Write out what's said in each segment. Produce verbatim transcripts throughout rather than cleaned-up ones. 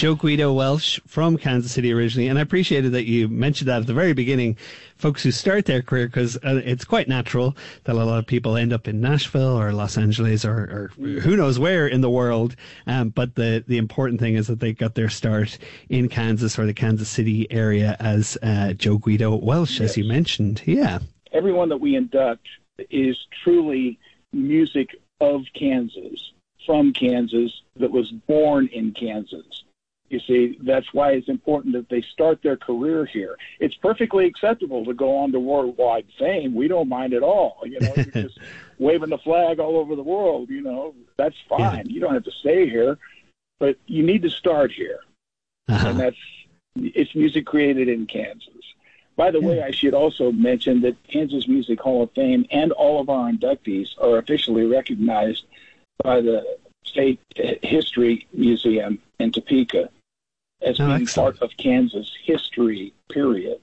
Joe Guido Welch from Kansas City originally, and I appreciated that you mentioned that at the very beginning, folks who start their career, because uh, it's quite natural that a lot of people end up in Nashville or Los Angeles or, or who knows where in the world, um, but the, the important thing is that they got their start in Kansas or the Kansas City area as uh, Joe Guido Welch, yes. as you mentioned. Yeah. Everyone that we induct is truly music of Kansas, from Kansas, that was born in Kansas. You see, that's why it's important that they start their career here. It's perfectly acceptable to go on to worldwide fame. We don't mind at all. You know, you're just waving the flag all over the world. You know, that's fine. Yeah. You don't have to stay here, but you need to start here. Uh-huh. And that's, it's music created in Kansas. By the yeah. way, I should also mention that Kansas Music Hall of Fame and all of our inductees are officially recognized by the State History Museum in Topeka as oh, being excellent. part of Kansas history, period.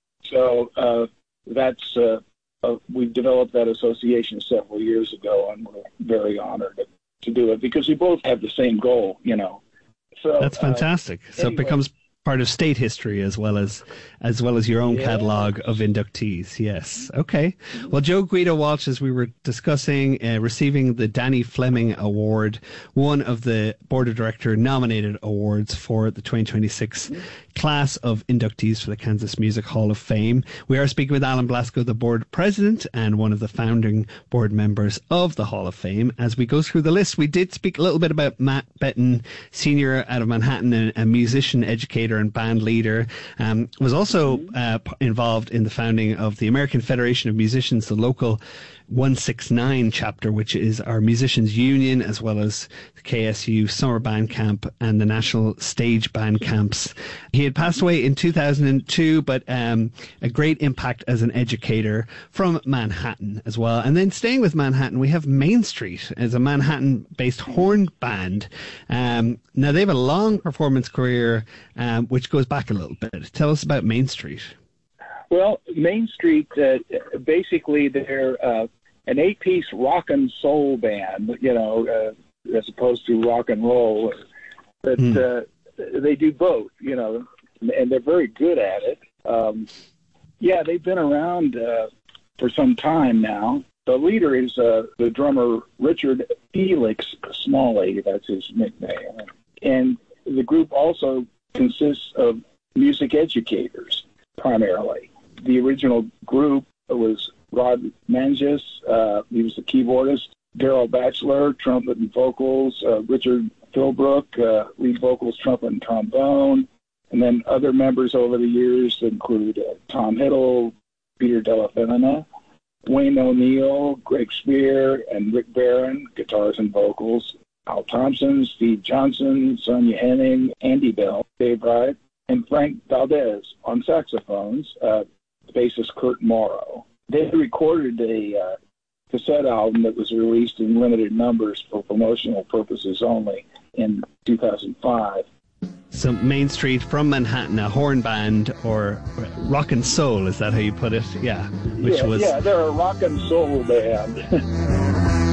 So uh, that's uh, uh, we developed that association several years ago, and we're very honored to, to do it because we both have the same goal, you know. So that's fantastic. Uh, so anyway. It becomes part of state history as well as as well as your own yeah. catalog of inductees. Yes. Okay. Well, Joe Guido Welch, as we were discussing, uh, receiving the Danny Fleming Award, one of the board of director nominated awards for the twenty twenty-six class of inductees for the Kansas Music Hall of Fame. We are speaking with Alan Blasco, the board president and one of the founding board members of the Hall of Fame. As we go through the list, we did speak a little bit about Matt Betton, senior out of Manhattan, and a musician, educator, and band leader. Um, was also uh, involved in the founding of the American Federation of Musicians, the local one sixty-nine chapter, which is our musicians union, as well as the K S U Summer Band Camp and the National Stage Band Camps. He had passed away in two thousand two, but um, a great impact as an educator from Manhattan as well. And then staying with Manhattan, we have Main Street as a Manhattan-based horn band. Um, now, they have a long performance career, um, which goes back a little bit. Tell us about Main Street. Well, Main Street, uh, basically, they're uh, an eight-piece rock and soul band, you know, uh, as opposed to rock and roll. But mm. uh, they do both, you know, and they're very good at it. Um, yeah, they've been around uh, for some time now. The leader is uh, the drummer Richard Felix Smalley, that's his nickname. And the group also consists of music educators, primarily. The original group was Rod Manges, uh, he was the keyboardist, Daryl Batchelor, trumpet and vocals, uh, Richard Philbrook, uh, lead vocals, trumpet and trombone, and then other members over the years include uh, Tom Hiddle, Peter Della Femina, Wayne O'Neill, Greg Spear, and Rick Barron, guitars and vocals, Al Thompson, Steve Johnson, Sonia Henning, Andy Bell, Dave Wright, and Frank Valdez on saxophones, uh, bassist Kurt Morrow. They recorded a uh, cassette album that was released in limited numbers for promotional purposes only in two thousand five. So Main Street from Manhattan, a horn band or rock and soul, is that how you put it? Yeah. Which yeah, was yeah, they're a rock and soul band.